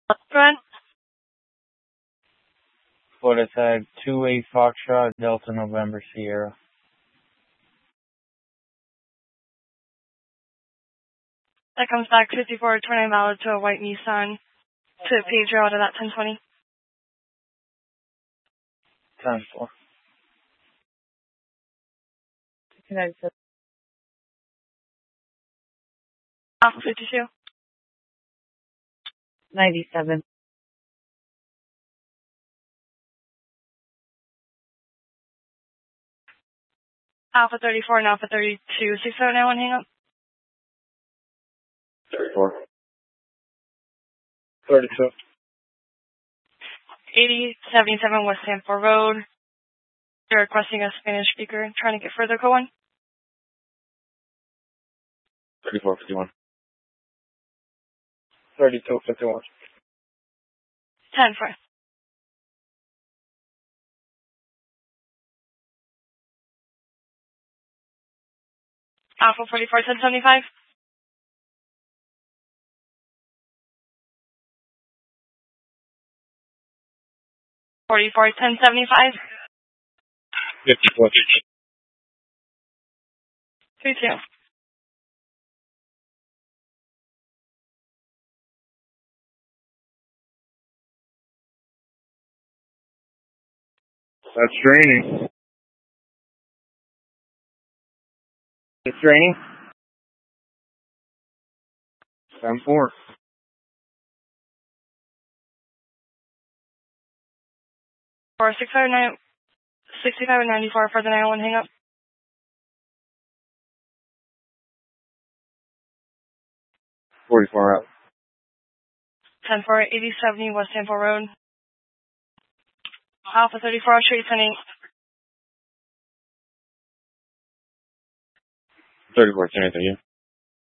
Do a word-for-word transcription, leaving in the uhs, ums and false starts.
Restaurant. Florida Tag two eight Foxtrot Delta November Sierra. That comes back fifty-four twenty valid to a white Nissan to Pedro out of that ten twenty. ten four. Alpha fifty-two. ninety-seven. Alpha thirty-four and Alpha thirty-two. six oh nine one hang up. thirty-four. thirty-two. eighty seventy-seven West Sanford Road. You're requesting a Spanish speaker. Trying to get further, go on. thirty-four fifty-one. thirty-two fifty-one. ten four. Alpha forty-four ten seventy-five. forty-four ten seventy-five. fifty-four. three two. That's draining. It's draining. ten four. Four six five nine sixty-five and ninety-four for the nine one hang up. forty-four out. ten four eighty seventy West Sanford Road. Alpha thirty-four, I'll show you ten eight. thirty-four, ten, thank you.